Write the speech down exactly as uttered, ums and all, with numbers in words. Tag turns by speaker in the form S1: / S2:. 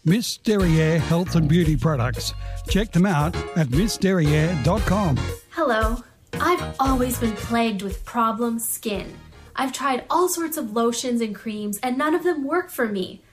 S1: Miss Derriere Health and Beauty Products. Check them out at miss derriere dot com.
S2: Hello. I've always been plagued with problem skin. I've tried all sorts of lotions and creams and none of them work for me.